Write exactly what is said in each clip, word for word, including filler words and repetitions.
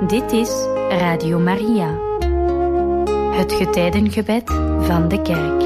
Dit is Radio Maria, het getijdengebed van de kerk.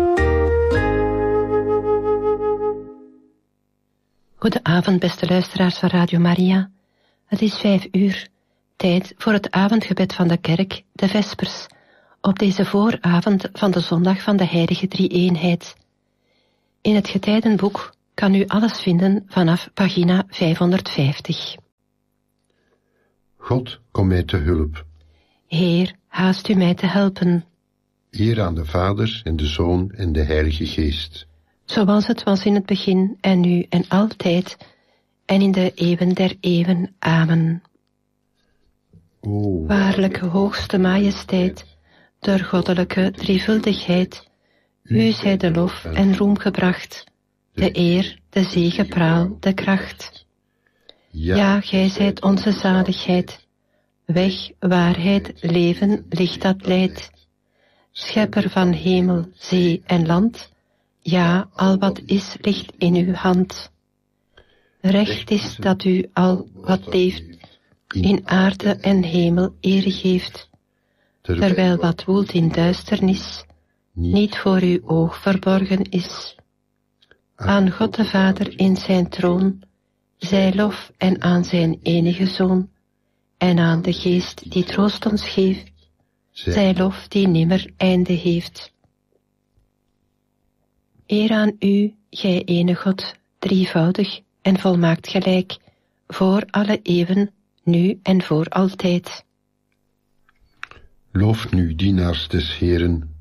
Goedenavond, beste luisteraars van Radio Maria. Het is vijf uur, tijd voor het avondgebed van de kerk, de Vespers, op deze vooravond van de zondag van de Heilige Drie-eenheid. In het getijdenboek kan u alles vinden vanaf pagina vijfhonderdvijftig. God, kom mij te hulp. Heer, haast u mij te helpen. Eer aan de Vader en de Zoon en de Heilige Geest. Zoals het was in het begin en nu en altijd, en in de eeuwen der eeuwen. Amen. O Waarlijke hoogste majesteit, der goddelijke drievuldigheid, u zij de lof en roem gebracht, de eer, de zegepraal, de kracht. Ja, gij zijt onze zaligheid, weg, waarheid, leven, licht dat leidt. Schepper van hemel, zee en land, ja, al wat is, ligt in uw hand. Recht is dat u al wat leeft, in aarde en hemel eer geeft, terwijl wat woelt in duisternis, niet voor uw oog verborgen is. Aan God de Vader in zijn troon, zij lof en aan zijn enige Zoon, en aan de Geest die troost ons geeft, zij lof die nimmer einde heeft. Eer aan u, gij ene God, drievoudig en volmaakt gelijk, voor alle eeuwen, nu en voor altijd. Looft nu, dienaars des Heeren.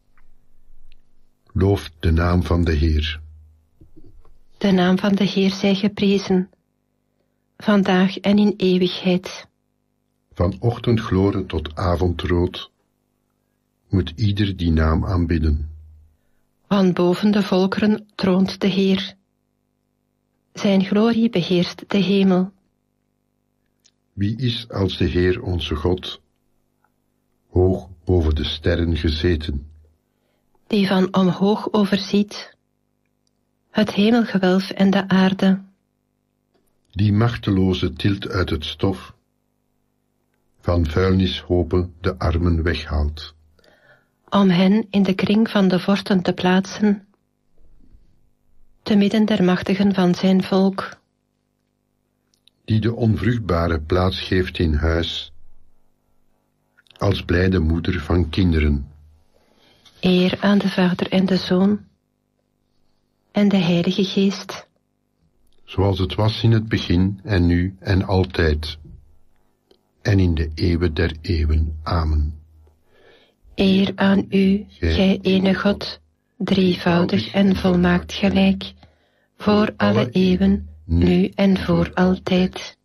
Looft de naam van de Heer. De naam van de Heer zij geprezen, vandaag en in eeuwigheid. Van ochtendgloren tot avondrood moet ieder die naam aanbidden. Want boven de volkeren troont de Heer. Zijn glorie beheerst de hemel. Wie is als de Heer onze God, hoog boven de sterren gezeten, Die van omhoog overziet het hemelgewelf en de aarde. die machteloze tilt uit het stof, van vuilnishopen de armen weghaalt, Om hen in de kring van de vorsten te plaatsen, te midden der machtigen van zijn volk. die de onvruchtbare plaats geeft in huis, als blijde moeder van kinderen. Eer aan de Vader en de Zoon en de Heilige Geest. Zoals het was in het begin en nu en altijd, en in de eeuwen der eeuwen. Amen. Eer aan u, gij ene God, drievoudig en volmaakt gelijk, voor alle eeuwen, nu en voor altijd.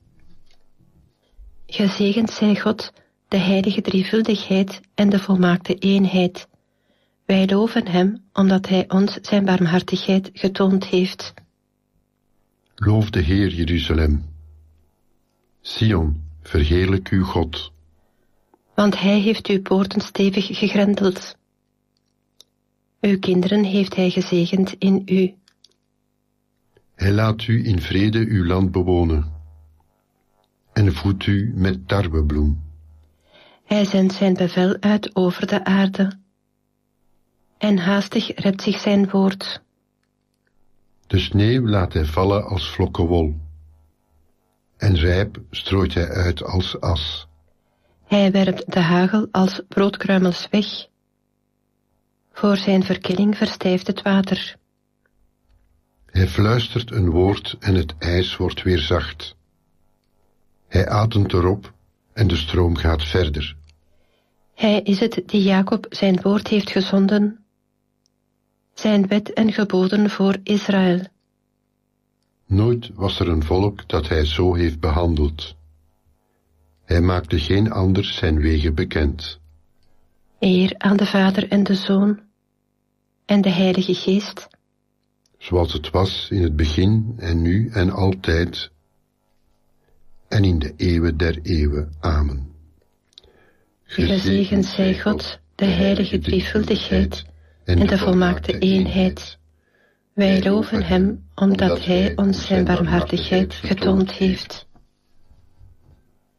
Gezegend zij God, de heilige drievuldigheid en de volmaakte eenheid. Wij loven hem, omdat hij ons zijn barmhartigheid getoond heeft. Loof de Heer Jeruzalem. Sion, verheerlijk uw God. Want hij heeft uw poorten stevig gegrendeld. Uw kinderen heeft hij gezegend in u. Hij laat u in vrede uw land bewonen en voedt u met tarwebloem. Hij zendt zijn bevel uit over de aarde. En haastig rept zich zijn woord. De sneeuw laat hij vallen als vlokken wol, en rijp strooit hij uit als as. Hij werpt de hagel als broodkruimels weg. Voor zijn verkilling verstijft het water. Hij fluistert een woord en het ijs wordt weer zacht. Hij ademt erop en de stroom gaat verder. Hij is het die Jacob zijn woord heeft gezonden, zijn wet en geboden voor Israël. Nooit was er een volk dat hij zo heeft behandeld. Hij maakte geen ander zijn wegen bekend. Eer aan de Vader en de Zoon en de Heilige Geest. Zoals het was in het begin en nu en altijd, en in de eeuwen der eeuwen. Amen. Gezegend zij God, de heilige drievuldigheid en de volmaakte eenheid. Wij loven hem, omdat hij ons zijn barmhartigheid getoond heeft.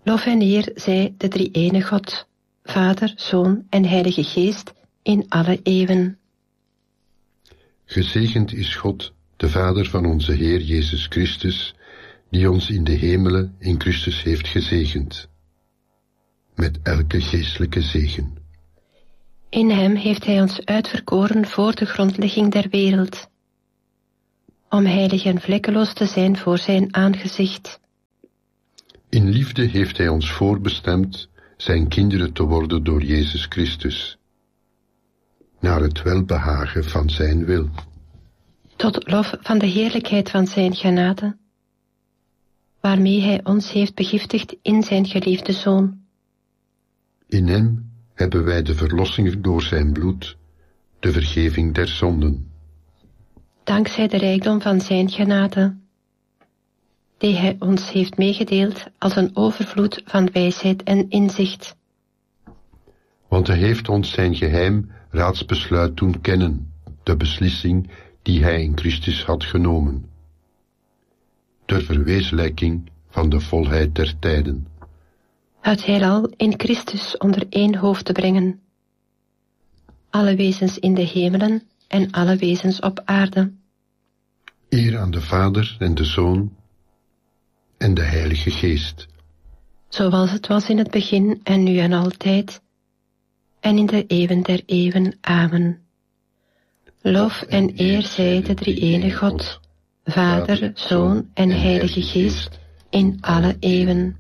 Lof en eer zij de drie-ene God, Vader, Zoon en Heilige Geest, in alle eeuwen. Gezegend is God, de Vader van onze Heer Jezus Christus, die ons in de hemelen in Christus heeft gezegend, met elke geestelijke zegen. In hem heeft hij ons uitverkoren voor de grondlegging der wereld, om heilig en vlekkeloos te zijn voor zijn aangezicht. In liefde heeft hij ons voorbestemd zijn kinderen te worden door Jezus Christus, naar het welbehagen van zijn wil. Tot lof van de heerlijkheid van zijn genade, waarmee hij ons heeft begiftigd in zijn geliefde Zoon. In hem hebben wij de verlossing door zijn bloed, de vergeving der zonden. Dankzij de rijkdom van zijn genade, die hij ons heeft meegedeeld als een overvloed van wijsheid en inzicht. Want hij heeft ons zijn geheim raadsbesluit doen kennen, de beslissing die hij in Christus had genomen, ter verwezenlijking van de volheid der tijden. Het heelal in Christus onder één hoofd te brengen, alle wezens in de hemelen en alle wezens op aarde. Eer aan de Vader en de Zoon en de Heilige Geest. Zoals het was in het begin en nu en altijd, en in de eeuwen der eeuwen. Amen. Lof en eer zij de drie-ene God, Vader, Zoon en Heilige Geest, in alle eeuwen.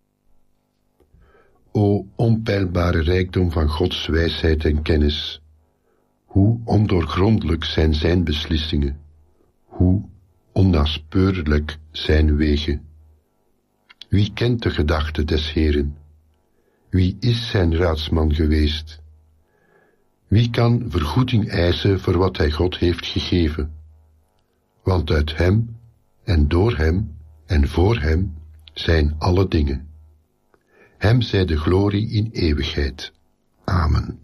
O onpeilbare rijkdom van Gods wijsheid en kennis, hoe ondoorgrondelijk zijn zijn beslissingen, hoe onnaspeurlijk zijn wegen. Wie kent de gedachten des Heeren? Wie is zijn raadsman geweest? Wie kan vergoeding eisen voor wat hij God heeft gegeven? Want uit hem en door hem en voor hem zijn alle dingen. Hem zij de glorie in eeuwigheid. Amen.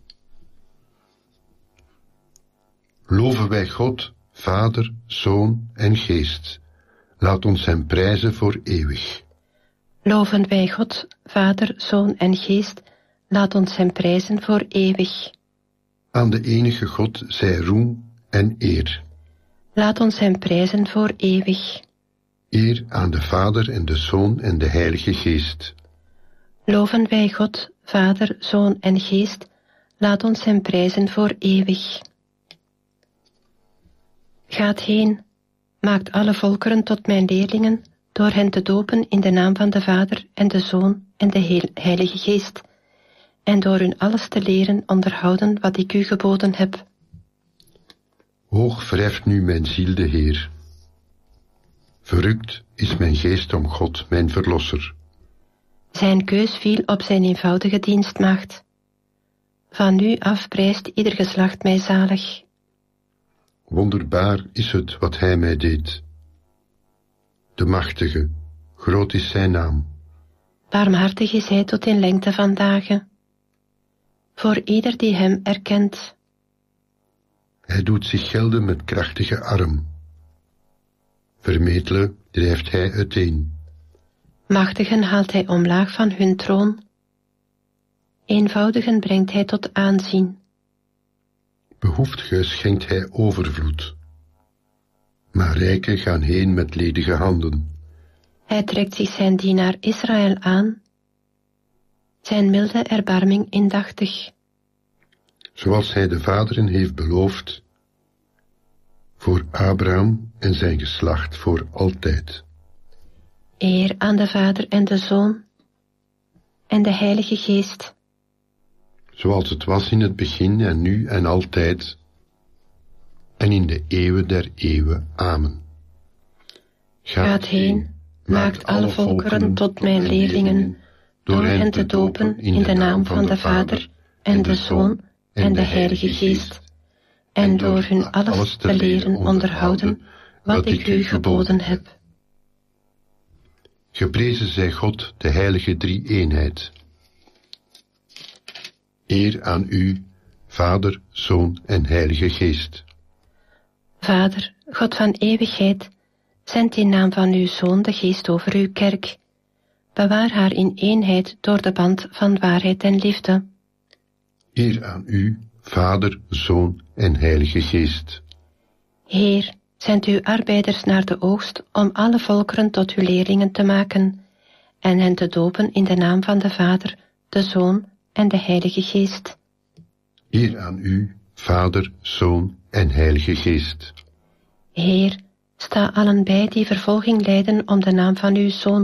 Loven wij God, Vader, Zoon en Geest. Laat ons hem prijzen voor eeuwig. Loven wij God, Vader, Zoon en Geest, laat ons hem prijzen voor eeuwig. Aan de enige God zij roem en eer. Laat ons hem prijzen voor eeuwig. Eer aan de Vader en de Zoon en de Heilige Geest. Loven wij God, Vader, Zoon en Geest, laat ons hem prijzen voor eeuwig. Gaat heen, maakt alle volkeren tot mijn leerlingen, door hen te dopen in de naam van de Vader en de Zoon en de Heilige Geest, en door hun alles te leren onderhouden wat ik u geboden heb. Hoog verheft nu mijn ziel de Heer. Verrukt is mijn geest om God, mijn Verlosser. Zijn keus viel op zijn eenvoudige dienstmaagd. Van nu af prijst ieder geslacht mij zalig. Wonderbaar is het wat hij mij deed. De Machtige, groot is zijn naam. Barmhartig is hij tot in lengte van dagen, voor ieder die hem erkent. Hij doet zich gelden met krachtige arm. Vermetelen drijft hij uiteen. Machtigen haalt hij omlaag van hun troon. Eenvoudigen brengt hij tot aanzien. Behoeftigen schenkt hij overvloed. Maar rijken gaan heen met ledige handen. Hij trekt zich zijn dienaar Israël aan, zijn milde erbarming indachtig. Zoals hij de vaderen heeft beloofd, voor Abraham en zijn geslacht voor altijd. Eer aan de Vader en de Zoon en de Heilige Geest. Zoals het was in het begin en nu en altijd, en in de eeuwen der eeuwen. Amen. Gaat, Gaat heen, maakt alle volkeren tot mijn leerlingen, door hen te dopen in de naam van de Vader en de Zoon en de Heilige Geest, en door hun alles te leren onderhouden wat ik u geboden heb. Geprezen zij God, de heilige drie-eenheid. Eer aan u, Vader, Zoon en Heilige Geest. Vader, God van eeuwigheid, zend in naam van uw Zoon de Geest over uw kerk, bewaar haar in eenheid door de band van waarheid en liefde. Eer aan u, Vader, Zoon en Heilige Geest. Heer, zend uw arbeiders naar de oogst om alle volkeren tot uw leerlingen te maken en hen te dopen in de naam van de Vader, de Zoon en de Heilige Geest. Eer aan u, Vader, Zoon en Heilige Geest. Heer, sta allen bij die vervolging lijden om de naam van uw Zoon